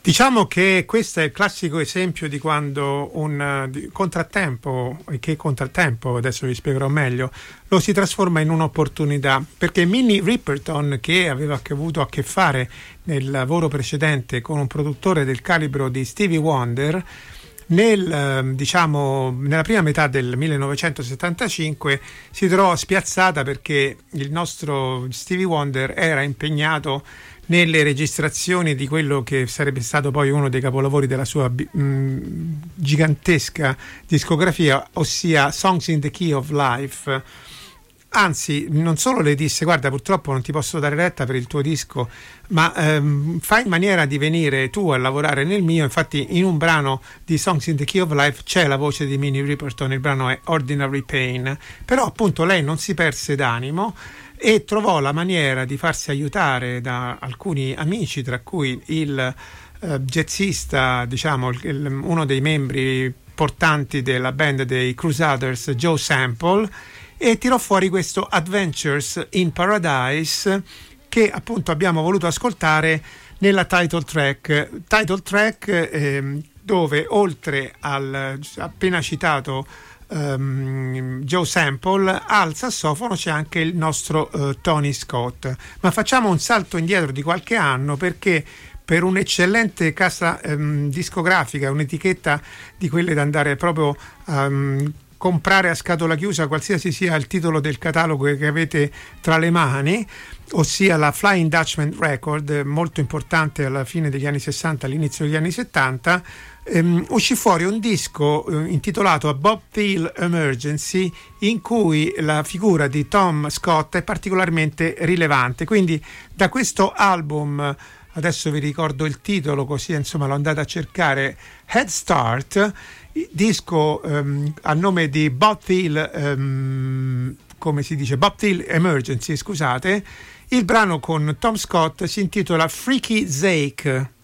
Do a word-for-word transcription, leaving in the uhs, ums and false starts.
Diciamo che questo è il classico esempio di quando un di contrattempo, e che contrattempo, adesso vi spiegherò meglio, lo si trasforma in un'opportunità, perché Minnie Riperton, che aveva avuto a che fare nel lavoro precedente con un produttore del calibro di Stevie Wonder, nel, diciamo, nella prima metà del millenovecentosettantacinque si trovò spiazzata perché il nostro Stevie Wonder era impegnato nelle registrazioni di quello che sarebbe stato poi uno dei capolavori della sua mh, gigantesca discografia, ossia Songs in the Key of Life. Anzi, non solo le disse: guarda, purtroppo non ti posso dare retta per il tuo disco, ma ehm, fai in maniera di venire tu a lavorare nel mio. Infatti in un brano di Songs in the Key of Life c'è la voce di Minnie Riperton, il brano è Ordinary Pain. Però appunto lei non si perse d'animo e trovò la maniera di farsi aiutare da alcuni amici, tra cui il eh, jazzista, diciamo il, il, uno dei membri portanti della band dei Crusaders, Joe Sample, e tirò fuori questo Adventures in Paradise, che appunto abbiamo voluto ascoltare nella title track title track eh, dove oltre al appena citato um, Joe Sample, al sassofono c'è anche il nostro uh, Tony Scott. Ma facciamo un salto indietro di qualche anno, perché per un'eccellente casa um, discografica, un'etichetta di quelle da andare proprio um, comprare a scatola chiusa, qualsiasi sia il titolo del catalogo che avete tra le mani, ossia la Flying Dutchman Record, molto importante alla fine degli anni sessanta, all'inizio degli anni settanta, ehm, uscì fuori un disco eh, intitolato A Bob Thiel Emergency, in cui la figura di Tom Scott è particolarmente rilevante. Quindi da questo album, adesso vi ricordo il titolo così insomma lo andate a cercare, Head Start, disco um, a nome di Bob Thiel, um, come si dice, Bob Thiel Emergency, scusate. Il brano con Tom Scott si intitola Freaky Zake.